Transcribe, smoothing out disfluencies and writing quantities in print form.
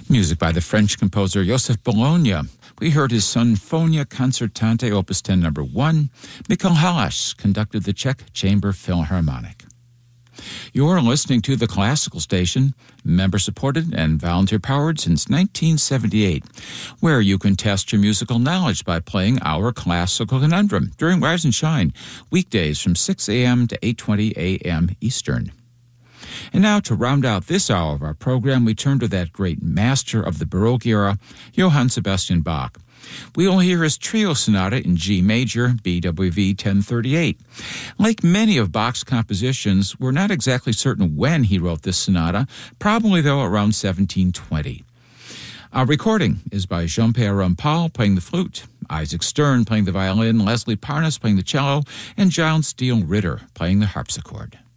Music by the French composer Joseph Bologna. We heard his Sinfonia Concertante, Opus 10, number 1. Mikhail Halas conducted the Czech Chamber Philharmonic. You're listening to the Classical Station, member-supported and volunteer-powered since 1978, where you can test your musical knowledge by playing our Classical Conundrum during Rise and Shine, weekdays from 6 a.m. to 8:20 a.m. Eastern. And now, to round out this hour of our program, we turn to that great master of the Baroque era, Johann Sebastian Bach. We will hear his trio sonata in G major, BWV 1038. Like many of Bach's compositions, we're not exactly certain when he wrote this sonata, probably, though, around 1720. Our recording is by Jean-Pierre Rampal playing the flute, Isaac Stern playing the violin, Leslie Parnas playing the cello, and John Steele Ritter playing the harpsichord.